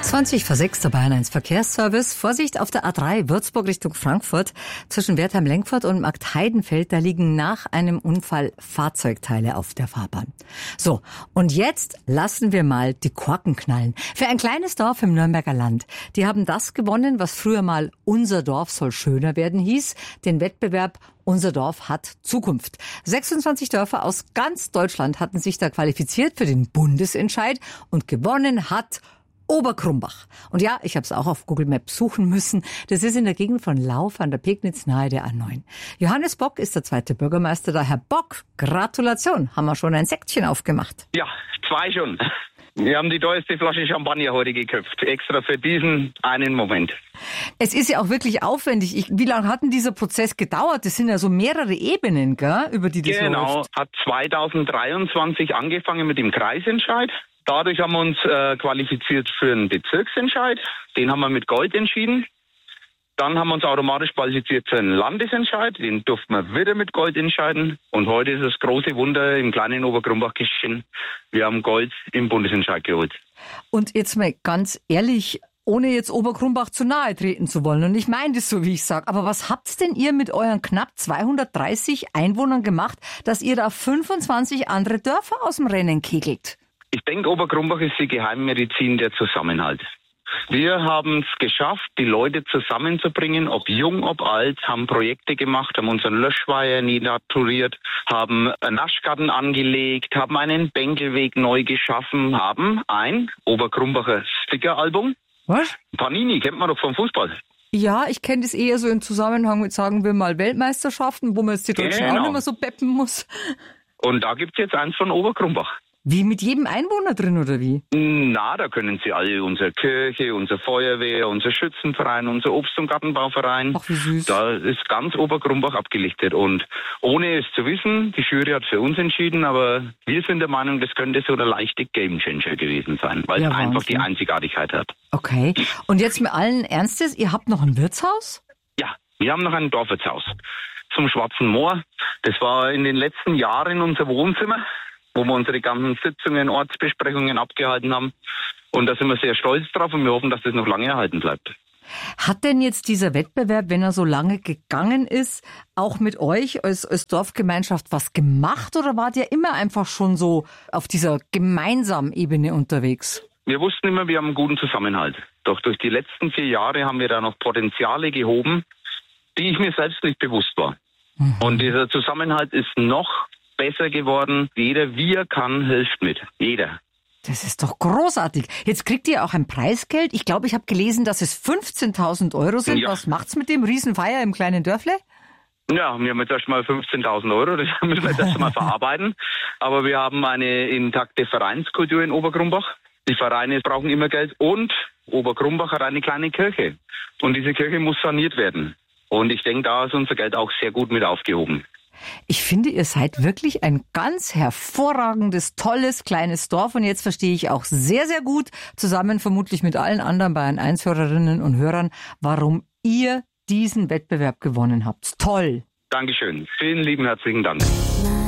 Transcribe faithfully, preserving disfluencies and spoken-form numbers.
zwanzig vor sechs, der Bayern eins Verkehrsservice. Vorsicht auf der A drei Würzburg Richtung Frankfurt. Zwischen Wertheim-Lenkfurt und Marktheidenfeld, da liegen nach einem Unfall Fahrzeugteile auf der Fahrbahn. So, und jetzt lassen wir mal die Korken knallen. Für ein kleines Dorf im Nürnberger Land. Die haben das gewonnen, was früher mal Unser Dorf soll schöner werden hieß. Den Wettbewerb Unser Dorf hat Zukunft. sechsundzwanzig Dörfer aus ganz Deutschland hatten sich da qualifiziert für den Bundesentscheid und gewonnen hat Oberkrumbach. Und ja, ich habe es auch auf Google Maps suchen müssen. Das ist in der Gegend von Lauf an der Pegnitz nahe der A neun. Johannes Bock ist der zweite Bürgermeister da. Herr Bock, Gratulation. Haben wir schon ein Säckchen aufgemacht? Ja, zwei schon. Wir haben die teuerste Flasche Champagner heute geköpft. Extra für diesen einen Moment. Es ist ja auch wirklich aufwendig. Ich, wie lange hat denn dieser Prozess gedauert? Das sind ja so mehrere Ebenen, gell, über die das Genau, läuft. hat zweitausenddreiundzwanzig angefangen mit dem Kreisentscheid. Dadurch haben wir uns äh, qualifiziert für einen Bezirksentscheid. Den haben wir mit Gold entschieden. Dann haben wir uns automatisch qualifiziert für einen Landesentscheid. Den durften wir wieder mit Gold entscheiden. Und heute ist das große Wunder im kleinen Oberkrumbach geschehen. Wir haben Gold im Bundesentscheid geholt. Und jetzt mal ganz ehrlich, ohne jetzt Oberkrumbach zu nahe treten zu wollen. Und ich meine das so, wie ich sage. Aber was habt denn ihr mit euren knapp zweihundertdreißig Einwohnern gemacht, dass ihr da fünfundzwanzig andere Dörfer aus dem Rennen kegelt? Ich denke, Oberkrumbach ist die Geheimmedizin der Zusammenhalt. Wir haben es geschafft, die Leute zusammenzubringen, ob jung, ob alt, haben Projekte gemacht, haben unseren Löschweiher renaturiert, haben einen Naschgarten angelegt, haben einen Bänkelweg neu geschaffen, haben ein Oberkrumbacher Sticker-Album. Was? Panini, kennt man doch vom Fußball. Ja, ich kenne das eher so im Zusammenhang mit, sagen wir mal, Weltmeisterschaften, wo man jetzt die Deutschen Genau. auch nicht mehr so peppen muss. Und da gibt's jetzt eins von Oberkrumbach. Wie, mit jedem Einwohner drin, oder wie? Na, da können Sie alle, unsere Kirche, unsere Feuerwehr, unser Schützenverein, unser Obst- und Gartenbauverein. Ach, wie süß. Da ist ganz Oberkrumbach abgelichtet. Und ohne es zu wissen, die Jury hat für uns entschieden, aber wir sind der Meinung, das könnte so der leichte Gamechanger gewesen sein, weil Ja, es einfach Wahnsinn. die Einzigartigkeit hat. Okay. Und jetzt mit allen Ernstes, ihr habt noch ein Wirtshaus? Ja, wir haben noch ein Dorfwirtshaus zum Schwarzen Moor. Das war in den letzten Jahren unser Wohnzimmer, wo wir unsere ganzen Sitzungen, Ortsbesprechungen abgehalten haben. Und da sind wir sehr stolz drauf und wir hoffen, dass das noch lange erhalten bleibt. Hat denn jetzt dieser Wettbewerb, wenn er so lange gegangen ist, auch mit euch als, als Dorfgemeinschaft was gemacht oder wart ihr immer einfach schon so auf dieser gemeinsamen Ebene unterwegs? Wir wussten immer, wir haben einen guten Zusammenhalt. Doch durch die letzten vier Jahre haben wir da noch Potenziale gehoben, die ich mir selbst nicht bewusst war. Mhm. Und dieser Zusammenhalt ist noch besser geworden. Jeder, wie er kann, hilft mit. Jeder. Das ist doch großartig. Jetzt kriegt ihr auch ein Preisgeld. Ich glaube, ich habe gelesen, dass es fünfzehntausend Euro sind. Ja. Was macht's mit dem Riesenfeier im kleinen Dörfle? Ja, wir haben jetzt erstmal fünfzehntausend Euro. Das müssen wir jetzt erstmal verarbeiten. Aber wir haben eine intakte Vereinskultur in Oberkrumbach. Die Vereine brauchen immer Geld und Oberkrumbach hat eine kleine Kirche. Und diese Kirche muss saniert werden. Und ich denke, da ist unser Geld auch sehr gut mit aufgehoben. Ich finde, ihr seid wirklich ein ganz hervorragendes, tolles, kleines Dorf. Und jetzt verstehe ich auch sehr, sehr gut, zusammen vermutlich mit allen anderen Bayern eins Hörerinnen und Hörern, warum ihr diesen Wettbewerb gewonnen habt. Toll! Dankeschön. Vielen lieben herzlichen Dank.